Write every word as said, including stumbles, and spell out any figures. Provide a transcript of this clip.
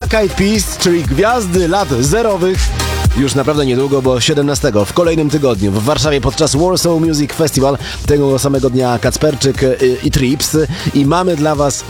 Black Eyed Peas, czyli gwiazdy lat zerowych. Już naprawdę niedługo, bo siedemnastego w kolejnym tygodniu w Warszawie podczas Warsaw Music Festival. Tego samego dnia Kacperczyk i Trips. I mamy dla Was